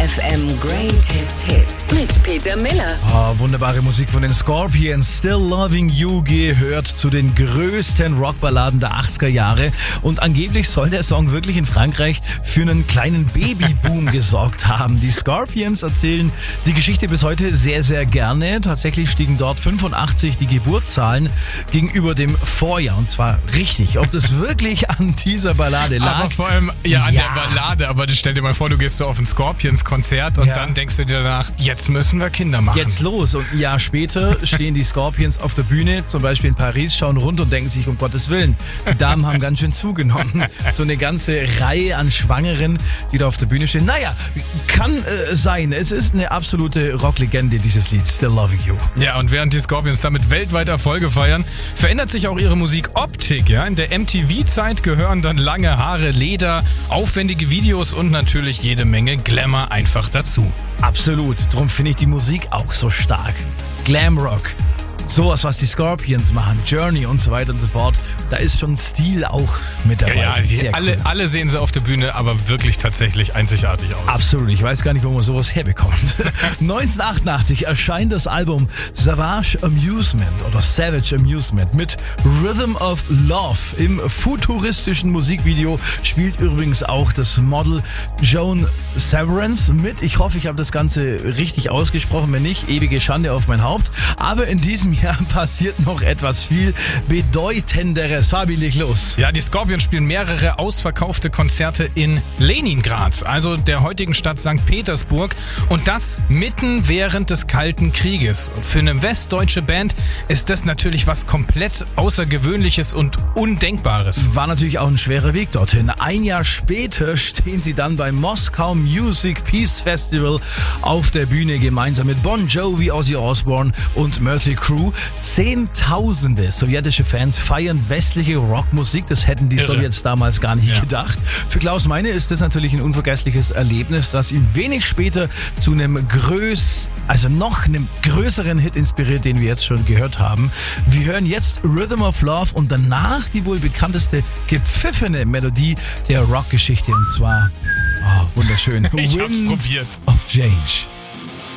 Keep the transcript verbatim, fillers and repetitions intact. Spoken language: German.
F M Greatest Hits mit Peter Miller. Oh, wunderbare Musik von den Scorpions. Still Loving You gehört zu den größten Rockballaden der achtziger Jahre. Und angeblich soll der Song wirklich in Frankreich für einen kleinen Babyboom gesorgt haben. Die Scorpions erzählen die Geschichte bis heute sehr, sehr gerne. Tatsächlich stiegen dort fünfundachtzig die Geburtszahlen gegenüber dem Vorjahr. Und zwar richtig. Ob das wirklich an dieser Ballade lag? Aber vor allem, ja, an Ja. der Ballade. Aber stell dir mal vor, du gehst so auf ein Scorpions-Konzert und Ja. dann denkst du dir danach, jetzt müssen wir Kinder machen. Jetzt los. Und ein Jahr später stehen die Scorpions auf der Bühne, zum Beispiel in Paris, schauen runter und denken sich, um Gottes Willen, die Damen haben ganz schön zugenommen. So eine ganze Reihe an Schwangeren, die da auf der Bühne stehen. Naja, kann äh, sein. Es ist eine absolute Rocklegende, dieses Lied, Still Loving You. Ja, und während die Scorpions damit weltweit Erfolge feiern, verändert sich auch ihre Musikoptik. Ja? In der M T V-Zeit gehören dann lange Haare, Leder, aufwendige Videos und natürlich jede Menge Glamour einfach dazu. Absolut. Darum finde ich die Musik auch so stark. Glamrock. Sowas, was die Scorpions machen, Journey und so weiter und so fort. Da ist schon Stil auch mit dabei. Ja, ja, die, Sehr alle, cool. alle sehen sie auf der Bühne, aber wirklich tatsächlich einzigartig aus. Absolut, ich weiß gar nicht, wo man sowas herbekommt. neunzehnhundertachtundachtzig erscheint das Album Savage Amusement oder Savage Amusement mit Rhythm of Love. Im futuristischen Musikvideo spielt übrigens auch das Model Joan Severance mit. Ich hoffe, ich habe das Ganze richtig ausgesprochen. Wenn nicht, ewige Schande auf mein Haupt. Aber in diesem Jahr passiert noch etwas viel Bedeutenderes. Fabi, leg los. Ja, die Scorpions spielen mehrere ausverkaufte Konzerte in Leningrad, also der heutigen Stadt Sankt Petersburg. Und das mitten während des Kalten Krieges. Und für eine westdeutsche Band ist das natürlich was komplett Außergewöhnliches und Undenkbares. War natürlich auch ein schwerer Weg dorthin. Ein Jahr später stehen sie dann beim Moscow Music Peace Festival auf der Bühne gemeinsam mit Bon Jovi, Ozzy Osbourne und Mötley Crüe. Zehntausende sowjetische Fans feiern westliche Rockmusik. Das hätten die Irre. Sowjets damals gar nicht Ja. gedacht. Für Klaus Meine ist das natürlich ein unvergessliches Erlebnis, das ihn wenig später zu einem größ, also noch einem größeren Hit inspiriert, den wir jetzt schon gehört haben. Wir hören jetzt Rhythm of Love und danach die wohl bekannteste gepfiffene Melodie der Rockgeschichte, und zwar, oh, wunderschön, Ich hab's Wind probiert. of Change.